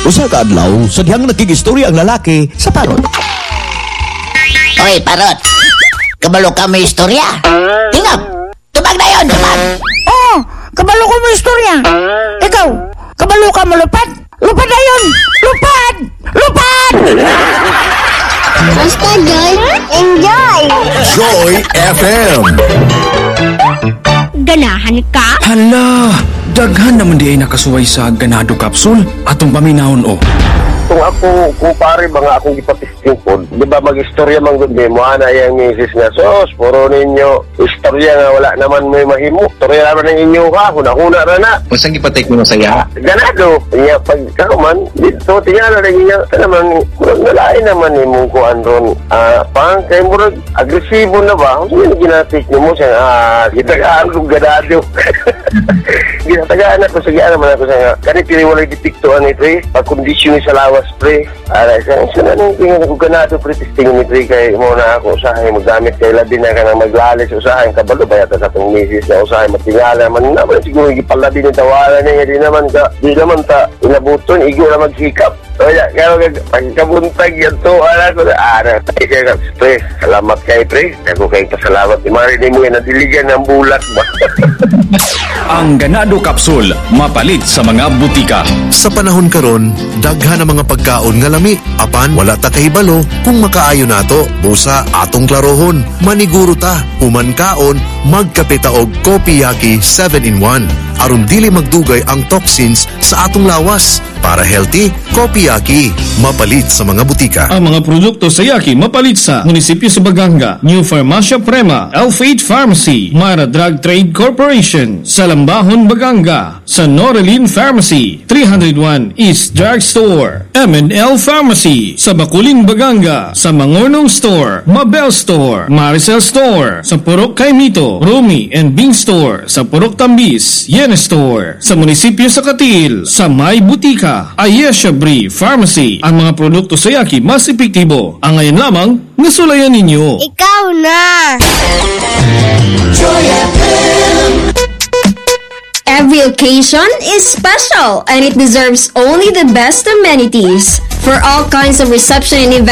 Usa ka adlaw, sadyang nagigistorya ang lalaki sa parot. Oy, parot. Kabalo ka may istorya. Tingap. Tubag na yun, tubag. Oo, kabalo ko mo istorya. Ikaw, kabalo ka mo lupad? Lupad na yun! Lupad! Lupad! Basta Joy, enjoy! Joy FM. Ganahan ka? Hala, daghan naman di ay nakasuway sa ganado kapsul atong paminahon o. Kung ako, kumpare ba nga akong ipatisting po, di ba mag-istorya man gundi mo, ana yung misis nga, sos, puro ninyo, istorya nga wala naman may mahimo. Istorya naman ng inyo ka, huna-huna na na. Masang ipatake mo na saya? Ganado. Iya, pag karuman, dito, tingnan na rin niya, naman, nalain naman ni mong kuhan ron. Pang, kayo mo rin, agresibo na ba? Kung sino ginatik niyo mo siya, gitagaan kong ganado. Ginatagaan ako, sagaan naman ako siya nga, kanit tiniwalay dipiktuan ito eh, pag-kondisyon ni sa lawas, pre. Isa na nang tingin ako ganado, pre, testingin ni pre, kay mo na ako usahay, magdamit kay labi na ka nang maglalis, usahay, kabalo ba yata sa itong misis na usahay, matingala naman naman, siguro ipalabi ni tawalan niya, di naman ta, inabuton, igo na magsikap. Kaya pagkabuntag yan to, ko na, pre, salamat kay pre, ako kayong pasalamat, marinig mo yan, nadiligan ng bulat ba? Ang ganado kapsul, mapalit sa mga butika. Sa panahon karon, daghan ang mga pagkaon nga lami. Apan wala ta kahibalo kung makaayo nato. Busa atong klarohon, maniguro ta. Human kaon, magkape ta og Kopiyaki 7-in-1. Aron dili magdugay ang toxins sa atong lawas. Para healthy, Kopiyaki, mapalit sa mga butika. Ang mga produkto sa Yaki mapalit sa Munisipyo sa Baganga, New Farmacia Prema, L8 Pharmacy, Mara Drug Trade Corporation, Salambahon, Baganga, sa Norelin Pharmacy, 301 East Drug Store, M&L Pharmacy, sa Bakuling, Baganga, sa Mangornong Store, Mabel Store, Maricel Store, sa Purok Kaimito, Rumi and Bing Store, sa Purok Tambis, Yen Store, sa Munisipyo sa Katil, sa May Butika, Ayesha Brie Pharmacy. Ang mga produkto sa Yaki mas epektibo. Ang ngayon lamang, nasulayan ninyo. Ikaw na! Every occasion is special and it deserves only the best amenities. For all kinds of reception and events,